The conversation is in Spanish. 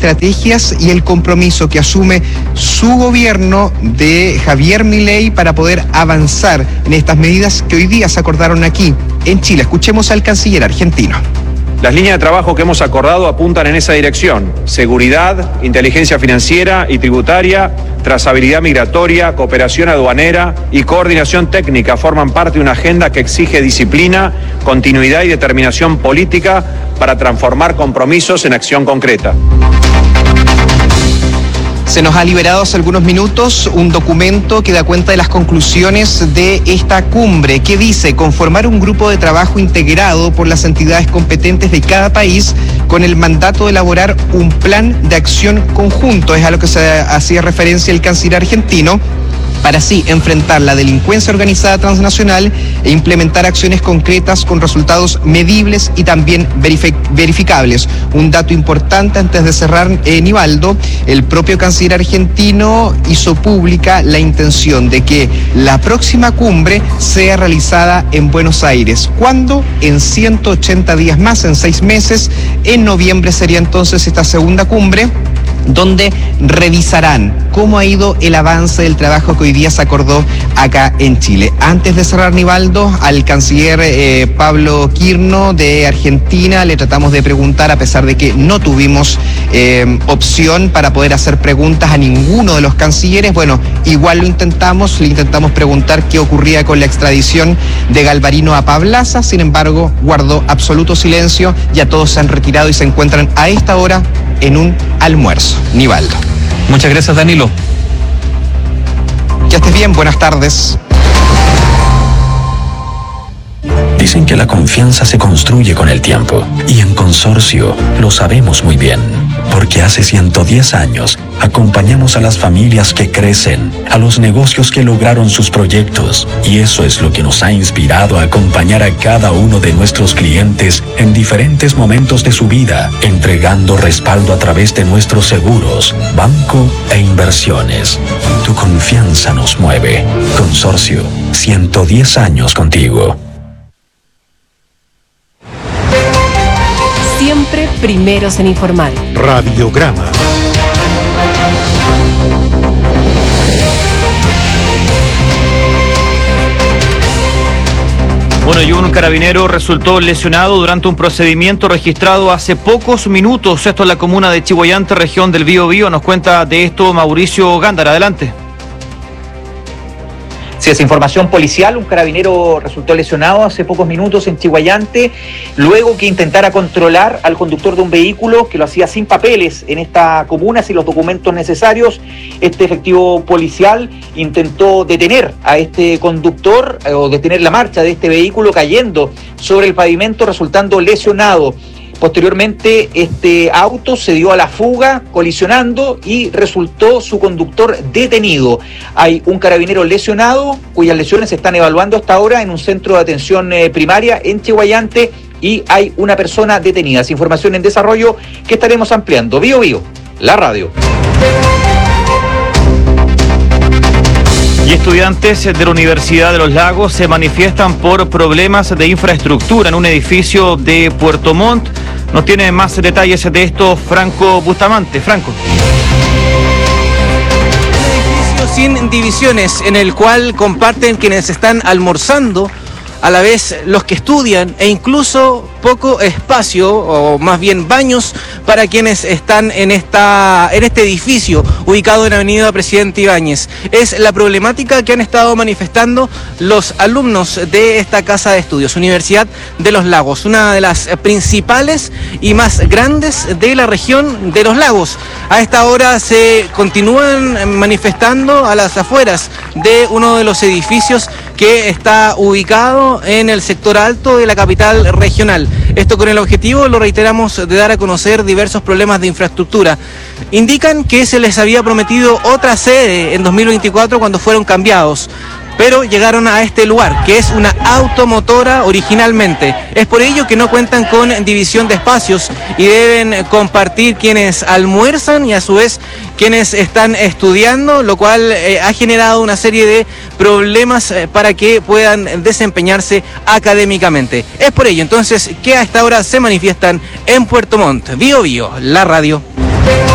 estrategias y el compromiso que asume su gobierno de Javier Milei para poder avanzar en estas medidas que hoy día se acordaron aquí en Chile. Escuchemos al canciller argentino. Las líneas de trabajo que hemos acordado apuntan en esa dirección: seguridad, inteligencia financiera y tributaria, trazabilidad migratoria, cooperación aduanera y coordinación técnica forman parte de una agenda que exige disciplina, continuidad y determinación política para transformar compromisos en acción concreta. Se nos ha liberado hace algunos minutos un documento que da cuenta de las conclusiones de esta cumbre, que dice conformar un grupo de trabajo integrado por las entidades competentes de cada país con el mandato de elaborar un plan de acción conjunto. Es a lo que se hacía referencia el canciller argentino, para así enfrentar la delincuencia organizada transnacional e implementar acciones concretas con resultados medibles y también verificables. Un dato importante antes de cerrar, Nivaldo: el propio canciller argentino hizo pública la intención de que la próxima cumbre sea realizada en Buenos Aires. ¿Cuándo? En 180 días más, en 6 meses. En noviembre sería entonces esta segunda cumbre, donde revisarán cómo ha ido el avance del trabajo que hoy día se acordó acá en Chile. Antes de cerrar, Nivaldo, al canciller Pablo Quirno de Argentina le tratamos de preguntar, a pesar de que no tuvimos opción para poder hacer preguntas a ninguno de los cancilleres. Bueno, igual le intentamos preguntar qué ocurría con la extradición de Galvarino a Pablaza. Sin embargo, guardó absoluto silencio. Ya todos se han retirado y se encuentran a esta hora en un almuerzo. Nivaldo. Muchas gracias, Danilo. Que estés bien, buenas tardes. Dicen que la confianza se construye con el tiempo, y en Consorcio lo sabemos muy bien, porque hace 110 años acompañamos a las familias que crecen, a los negocios que lograron sus proyectos, y eso es lo que nos ha inspirado a acompañar a cada uno de nuestros clientes en diferentes momentos de su vida, entregando respaldo a través de nuestros seguros, banco e inversiones. Tu confianza nos mueve. Consorcio, 110 años contigo. Siempre primeros en informar. Radiograma. Bueno, y un carabinero resultó lesionado durante un procedimiento registrado hace pocos minutos. Esto en la comuna de Chillhuayante, región del Biobío. Nos cuenta de esto Mauricio Gándara. Adelante. Sí, es información policial. Un carabinero resultó lesionado hace pocos minutos en Chillhuayante, luego que intentara controlar al conductor de un vehículo que lo hacía sin papeles en esta comuna, sin los documentos necesarios. Este efectivo policial intentó detener a este conductor o detener la marcha de este vehículo, cayendo sobre el pavimento, resultando lesionado. Posteriormente, este auto se dio a la fuga, colisionando, y resultó su conductor detenido. Hay un carabinero lesionado, cuyas lesiones se están evaluando hasta ahora en un centro de atención primaria en Chillhuayante, y hay una persona detenida. Es información en desarrollo que estaremos ampliando. Bío Bío, la radio. Y estudiantes de la Universidad de los Lagos se manifiestan por problemas de infraestructura en un edificio de Puerto Montt. Nos tiene más detalles de esto Franco Bustamante. Franco. Un edificio sin divisiones, en el cual comparten quienes están almorzando, a la vez los que estudian, e incluso poco espacio, o más bien baños, para quienes están en este edificio ubicado en Avenida Presidente Ibáñez. Es la problemática que han estado manifestando los alumnos de esta casa de estudios, Universidad de los Lagos, una de las principales y más grandes de la región de los lagos. A esta hora se continúan manifestando a las afueras de uno de los edificios que está ubicado en el sector alto de la capital regional. Esto con el objetivo, lo reiteramos, de dar a conocer diversos problemas de infraestructura. Indican que se les había prometido otra sede en 2024 cuando fueron cambiados, pero llegaron a este lugar, que es una automotora originalmente. Es por ello que no cuentan con división de espacios y deben compartir quienes almuerzan y a su vez quienes están estudiando, lo cual ha generado una serie de problemas para que puedan desempeñarse académicamente. Es por ello entonces que a esta hora se manifiestan en Puerto Montt. Bío Bío, la radio.